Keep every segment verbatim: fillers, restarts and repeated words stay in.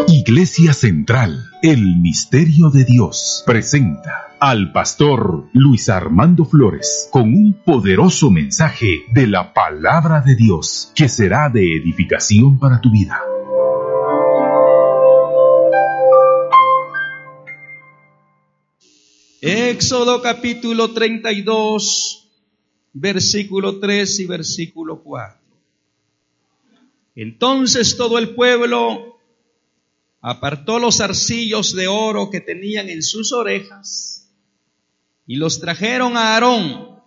Iglesia Central, el Misterio de Dios, presenta al pastor Luis Armando Flores con un poderoso mensaje de la Palabra de Dios que será de edificación para tu vida. Éxodo capítulo treinta y dos, versículo tres y versículo cuatro. Entonces todo el pueblo apartó los zarcillos de oro que tenían en sus orejas y los trajeron a Aarón,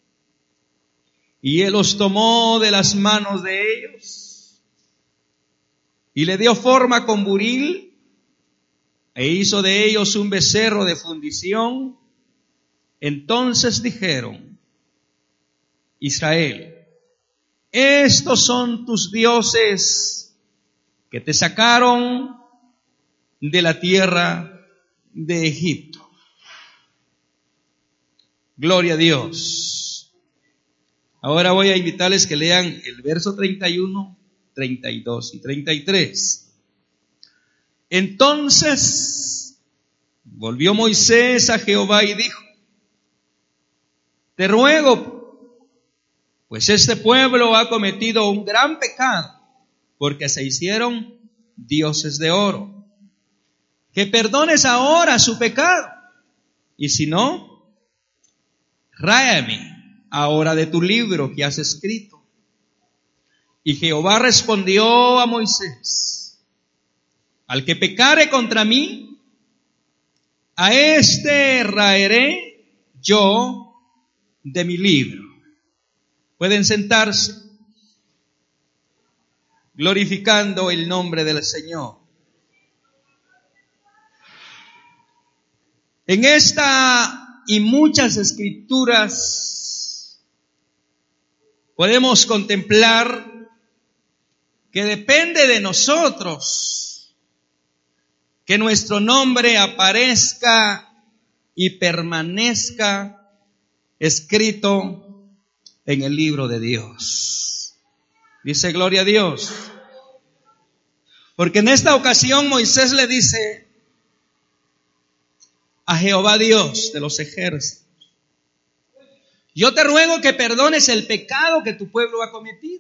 y él los tomó de las manos de ellos y le dio forma con buril e hizo de ellos un becerro de fundición. Entonces dijeron: Israel, estos son tus dioses que te sacaron de la tierra de Egipto. Gloria a Dios. Ahora voy a invitarles que lean el verso treinta y uno, treinta y dos y treinta y tres. Entonces volvió Moisés a Jehová y dijo: Te ruego, pues este pueblo ha cometido un gran pecado, porque se hicieron dioses de oro, que perdones ahora su pecado, y si no, ráeme ahora de tu libro que has escrito. Y Jehová respondió a Moisés: Al que pecare contra mí, a este raeré yo de mi libro. Pueden sentarse, glorificando el nombre del Señor. En esta y muchas escrituras podemos contemplar que depende de nosotros que nuestro nombre aparezca y permanezca escrito en el libro de Dios. Dice gloria a Dios. Porque en esta ocasión Moisés le dice a Jehová Dios de los ejércitos: Yo te ruego que perdones el pecado que tu pueblo ha cometido.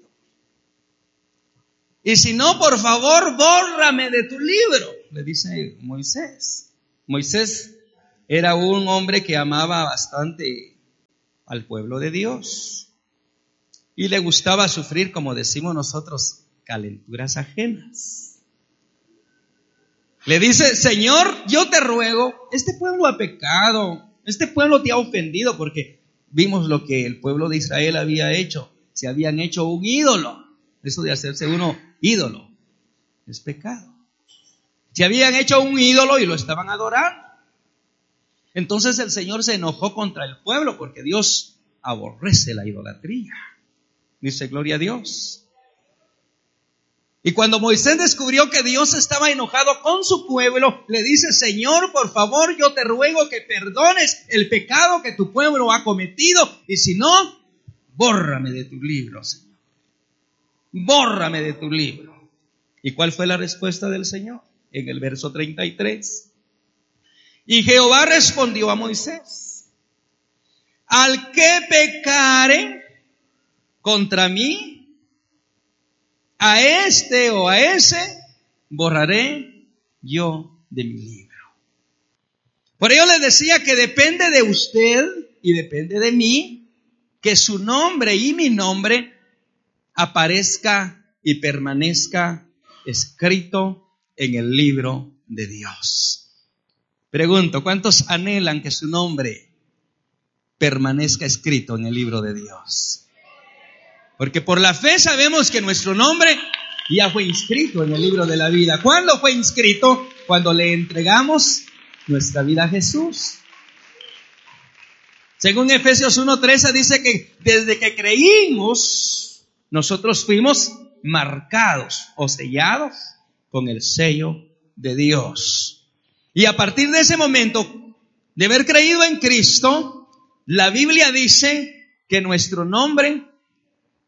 Y si no, por favor, bórrame de tu libro, le dice Moisés. Moisés era un hombre que amaba bastante al pueblo de Dios y le gustaba sufrir, como decimos nosotros, calenturas ajenas. Le dice: Señor, yo te ruego, este pueblo ha pecado, este pueblo te ha ofendido, porque vimos lo que el pueblo de Israel había hecho. Se habían hecho un ídolo. Eso de hacerse uno ídolo es pecado. Se habían hecho un ídolo y lo estaban adorando. Entonces el Señor se enojó contra el pueblo, porque Dios aborrece la idolatría. Dice gloria a Dios. Y cuando Moisés descubrió que Dios estaba enojado con su pueblo, le dice: Señor, por favor, yo te ruego que perdones el pecado que tu pueblo ha cometido, y si no, bórrame de tu libro, Señor. Bórrame de tu libro. ¿Y cuál fue la respuesta del Señor? En el verso treinta y tres. Y Jehová respondió a Moisés: Al que pecare contra mí, a este o a ese borraré yo de mi libro. Por ello les decía que depende de usted y depende de mí que su nombre y mi nombre aparezca y permanezca escrito en el libro de Dios. Pregunto, ¿cuántos anhelan que su nombre permanezca escrito en el libro de Dios? Porque por la fe sabemos que nuestro nombre ya fue inscrito en el libro de la vida. ¿Cuándo fue inscrito? Cuando le entregamos nuestra vida a Jesús. Según Efesios uno trece dice que desde que creímos, nosotros fuimos marcados o sellados con el sello de Dios. Y a partir de ese momento, de haber creído en Cristo, la Biblia dice que nuestro nombre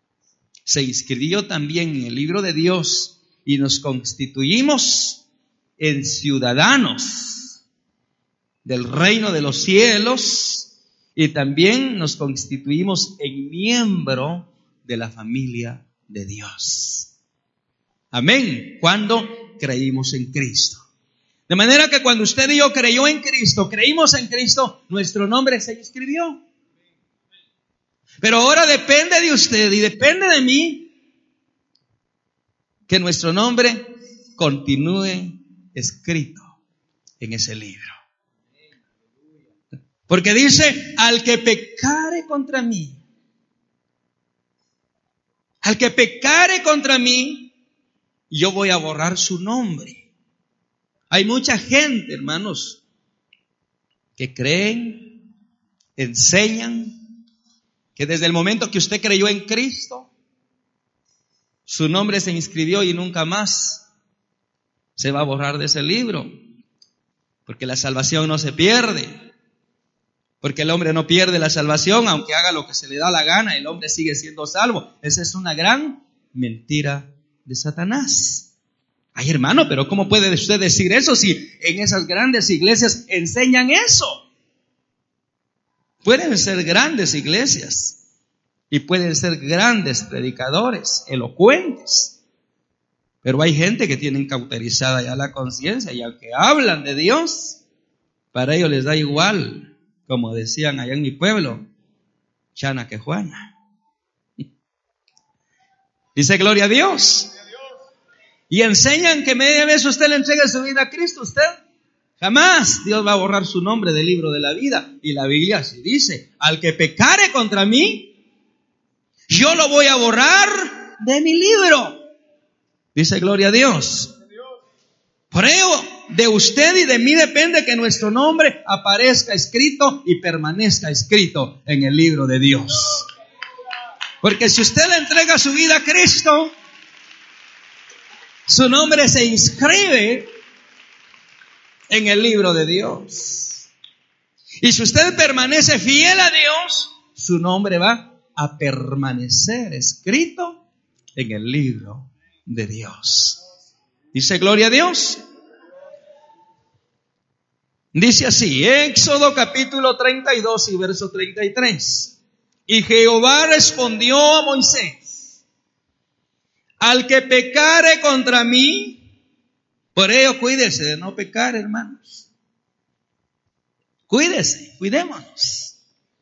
se inscribió también en el libro de Dios y nos constituimos en ciudadanos del reino de los cielos y también nos constituimos en miembro de la familia de Dios. Amén. Cuando creímos en Cristo. De manera que cuando usted y yo creyó en Cristo, creímos en Cristo, nuestro nombre se inscribió. Pero ahora depende de usted y depende de mí que nuestro nombre continúe escrito en ese libro. Porque dice, al que pecare contra mí, al que pecare contra mí, yo voy a borrar su nombre. Hay mucha gente, hermanos, que creen, enseñan, que desde el momento que usted creyó en Cristo, su nombre se inscribió y nunca más se va a borrar de ese libro. Porque la salvación no se pierde. Porque el hombre no pierde la salvación, aunque haga lo que se le da la gana, el hombre sigue siendo salvo. Esa es una gran mentira de Satanás. Ay, hermano, pero ¿cómo puede usted decir eso si en esas grandes iglesias enseñan eso? Pueden ser grandes iglesias y pueden ser grandes predicadores, elocuentes. Pero hay gente que tienen cauterizada ya la conciencia y aunque hablan de Dios, para ellos les da igual, como decían allá en mi pueblo, chana que Juana. Dice gloria a Dios. Y enseñan que media vez usted le entrega su vida a Cristo, usted jamás Dios va a borrar su nombre del libro de la vida. Y la Biblia así dice, al que pecare contra mí, yo lo voy a borrar de mi libro. Dice gloria a Dios. Por ello, de usted y de mí depende que nuestro nombre aparezca escrito y permanezca escrito en el libro de Dios. Porque si usted le entrega su vida a Cristo, su nombre se inscribe en el libro de Dios. Y si usted permanece fiel a Dios, su nombre va a permanecer escrito en el libro de Dios. Dice gloria a Dios. Dice así, Éxodo capítulo treinta y dos y verso treinta y tres. Y Jehová respondió a Moisés, al que pecare contra mí, por ello cuídese de no pecar, hermanos. Cuídese, cuidémonos.